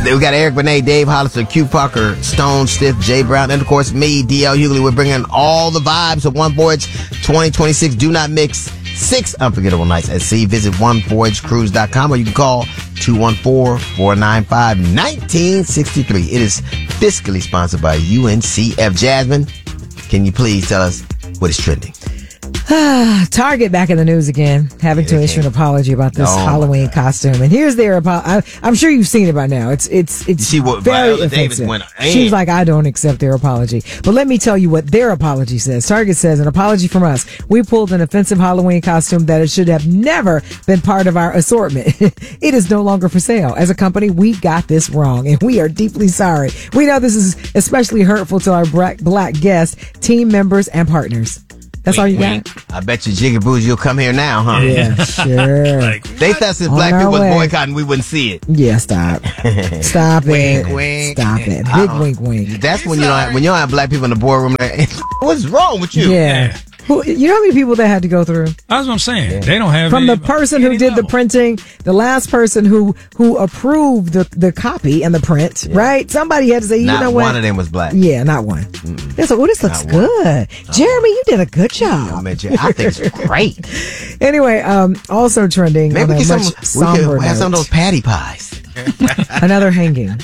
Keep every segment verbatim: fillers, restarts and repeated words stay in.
We got Eric Benet, Dave Hollister, Q Parker, Stone Stiff, Jay Brown, and of course me, D L Hughley. We're bringing all the vibes of One Voyage twenty twenty-six. Do not mix six unforgettable nights at sea. Visit one voyage cruise dot com or you can call two one four, four nine five, one nine six three. It is fiscally sponsored by U N C F. Jasmine, can you please tell us what is trending? Target back in the news again, having to issue an apology about this Oh, Halloween costume. And here's their apology. I'm sure you've seen it by now. It's it's it's You see what very Viola Davis offensive. went on. She's like, I don't accept their apology. But let me tell you what their apology says. Target says, an apology from us. We pulled an offensive Halloween costume that it should have never been part of our assortment. It is no longer for sale. As a company, we got this wrong, and we are deeply sorry. We know this is especially hurtful to our black, black guests, team members, and partners. That's all you got? I bet you Jiggy Boozy you'll come here now, huh? Yeah, sure. Like, They thought since On black our people was way. boycotting, we wouldn't see it. Yeah, stop. Stop Wink, it. wink. Stop it. I Big don't- wink, wink. That's when you don't have, when you don't have black people in the boardroom. Like, what's wrong with you? Yeah. Who, you know how many people that had to go through? that's what I'm saying. They don't have From any- the person who any did the level. printing, the last person who who approved the, the copy and the print, right? Somebody had to say, you Not know what? one of them was black. Yeah, not one. They said, oh, this looks Not one. good. Jeremy, you did a good I job. mean, I think it's great. Anyway, um, also trending Maybe on we a can much some, we somber could have some of note. those patty pies. Another hanging.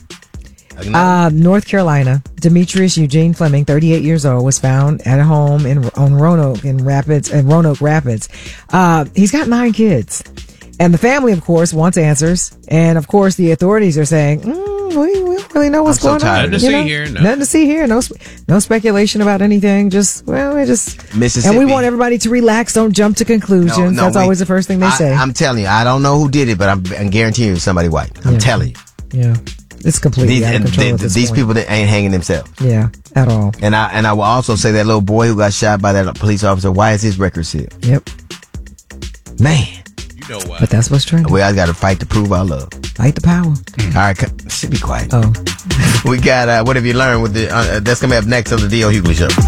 Uh, North Carolina, Demetrius Eugene Fleming, thirty-eight years old, was found at a home in on Roanoke in Rapids, in Roanoke Rapids. Uh, he's got nine kids, and the family, of course, wants answers. And of course, the authorities are saying, mm, we, we don't really know what's I'm so going on. tired of Nothing to You see here, no. Nothing to see here. No, sp- no speculation about anything. Just well, we just Mississippi. and we want everybody to relax. Don't jump to conclusions. No, no, That's we- always the first thing they I, say. I'm telling you, I don't know who did it, but I'm, I'm guaranteeing you it's somebody white. I'm Yeah. telling you. yeah, it's completely These, out of and control th- at this these point. people that ain't hanging themselves. Yeah, at all. And I and I will also say that little boy who got shot by that police officer, why is his record sealed? Yep. Man, You know what? But that's what's trending. we all got to fight to prove our love. Fight the power. All right, c- should be quiet. Oh. We got, uh, what have you learned with the, uh, that's coming up next on the D L Hughley Show.